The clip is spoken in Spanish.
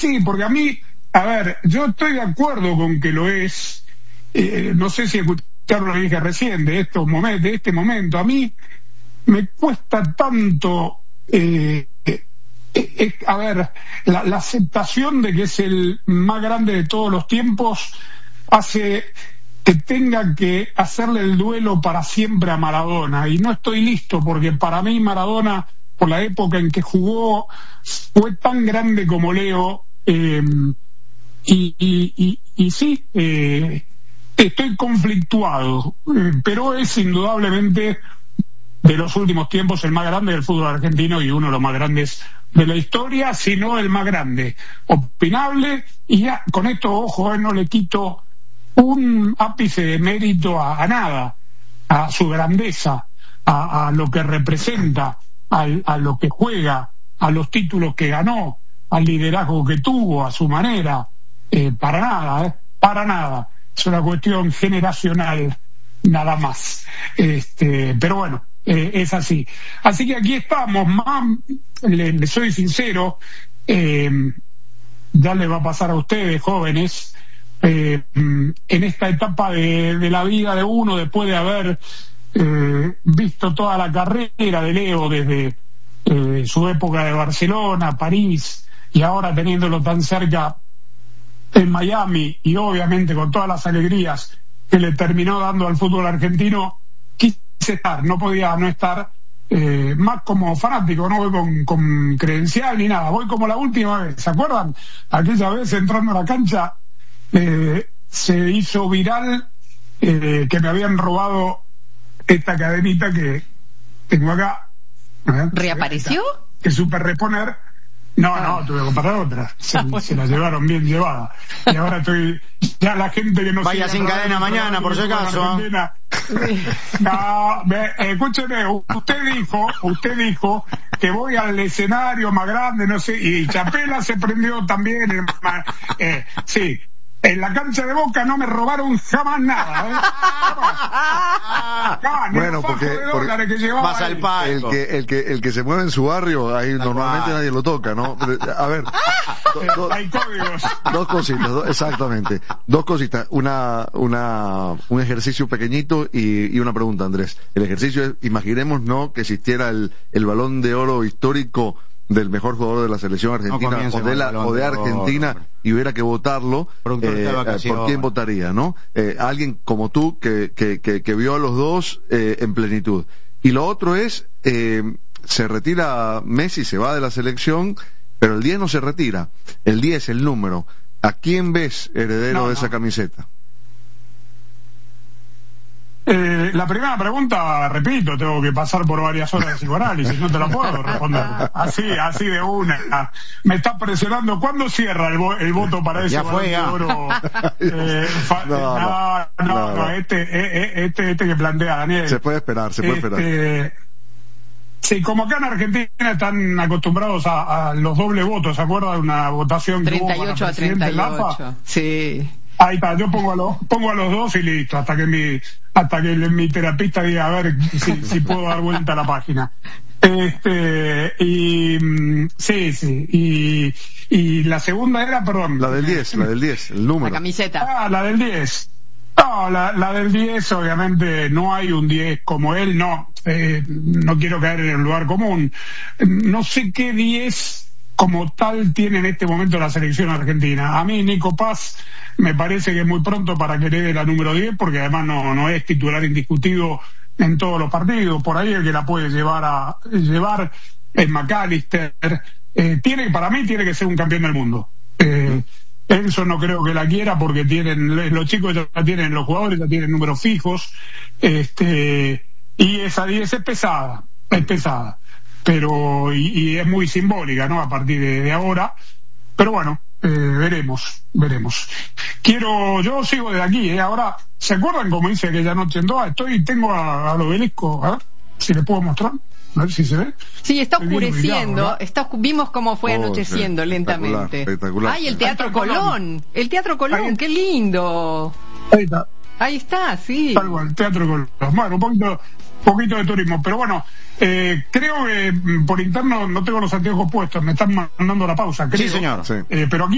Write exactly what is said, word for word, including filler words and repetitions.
sí, porque a mí, a ver, yo estoy de acuerdo con que lo es, eh, no sé si escucharon lo que dije recién, de, estos momentos, de este momento, a mí me cuesta tanto, eh, eh, eh, a ver, la, la aceptación de que es el más grande de todos los tiempos hace que tenga que hacerle el duelo para siempre a Maradona, y no estoy listo, porque para mí Maradona, por la época en que jugó, fue tan grande como Leo, eh, y, y, y, y sí, eh, estoy conflictuado, eh, pero es indudablemente de los últimos tiempos el más grande del fútbol argentino y uno de los más grandes de la historia, si no el más grande, opinable, y ya, con esto, ojo, eh, no le quito un ápice de mérito a, a nada, a su grandeza, a, a lo que representa, a, a lo que juega, a los títulos que ganó, al liderazgo que tuvo, a su manera, eh, para nada, eh, para nada, es una cuestión generacional, nada más, este, pero bueno, eh, es así. Así que aquí estamos, más, le, le soy sincero, eh, ya le va a pasar a ustedes, jóvenes, Eh, en esta etapa de, de la vida de uno, después de haber eh, visto toda la carrera de Leo desde eh, su época de Barcelona, París, y ahora teniéndolo tan cerca en Miami, y obviamente con todas las alegrías que le terminó dando al fútbol argentino, quise estar, no podía no estar, eh, más como fanático, no voy con, con credencial ni nada, voy como la última vez, ¿se acuerdan? Aquella vez entrando a la cancha, Eh, se hizo viral eh, que me habían robado esta cadenita que tengo acá. ¿Eh? ¿Reapareció? Que supe reponer. No, ah. no, tuve que comprar otra. Se, ah, bueno. se la llevaron bien llevada. Y ahora estoy. Ya la gente que no vaya sin cadena mañana, por si acaso. No, me, escúcheme, usted dijo, usted dijo que voy al escenario más grande, no sé, y Chapela se prendió también. Eh, sí. En la cancha de Boca no me robaron jamás nada, ¿eh? Jamás, bueno, porque, porque que vas al palco. El que, el que, el que se mueve en su barrio, ahí Tal normalmente cual. Nadie lo toca, ¿no? A ver, do, do, hay códigos. Dos cositas, do, exactamente. Dos cositas. Una, una, un ejercicio pequeñito y, y una pregunta, Andrés. El ejercicio es, imaginemos, ¿no?, que existiera el, el Balón de Oro histórico del mejor jugador de la selección argentina, no o de la o de Argentina, de y hubiera que votarlo, eh, ¿por quién votaría, no? Eh, alguien como tú que, que, que, que vio a los dos eh, en plenitud. Y lo otro es, eh, se retira Messi, se va de la selección, pero el diez no se retira. El diez, el número. ¿A quién ves heredero no, de esa no. camiseta? Eh, la primera pregunta, repito, tengo que pasar por varias horas de psicoanálisis, no te la puedo responder así, así de una. Me está presionando. ¿Cuándo cierra el, vo el voto para ese ya fue, ya. oro? Eh, no, no, no, no, no, este, eh, este, este que plantea Daniel. Se puede esperar, se puede este, esperar. Sí, como acá en Argentina están acostumbrados a, a los dobles votos, ¿se acuerdan de una votación que treinta y ocho hubo para presidente a treinta y ocho? Sí. Ahí está, yo pongo a los, pongo a los dos y listo, hasta que mi, hasta que mi terapista diga a ver si, si puedo dar vuelta a la página. Este, y, sí, sí, y, y la segunda era, perdón. La del diez, la del diez, el número. La camiseta. Ah, la del diez. No, la, la del diez, obviamente, no hay un diez como él, no, eh, no quiero caer en el lugar común. No sé qué diez como tal tiene en este momento la selección argentina. A mí Nico Paz me parece que es muy pronto para que herede la número diez, porque además no, no es titular indiscutido en todos los partidos. Por ahí el que la puede llevar a llevar es McAllister. Eh, tiene, para mí tiene que ser un campeón del mundo. Eh, Enzo no creo que la quiera porque tienen los chicos ya tienen, los jugadores ya tienen números fijos, este, y esa diez es pesada, es pesada. Pero y, y es muy simbólica, ¿no?, a partir de, de ahora, pero bueno, eh, veremos veremos quiero yo sigo de aquí, ¿eh? Ahora, ¿se acuerdan cómo hice aquella noche en Doha? Estoy tengo a, al obelisco, a ver si le puedo mostrar, a ver si se ve. Sí, está oscureciendo, brillado, está, vimos cómo fue oh, anocheciendo, sí, lentamente. Espectacular, espectacular. Ay, el Teatro Colón, el Teatro Colón, qué lindo. Ahí está. Ahí está, sí. Tal cual, Teatro Colón. Bueno, un poquito, poquito de turismo, pero bueno, eh, creo que por interno no tengo los anteojos puestos, me están mandando la pausa. Creo. Sí, señor. Sí. Eh, pero aquí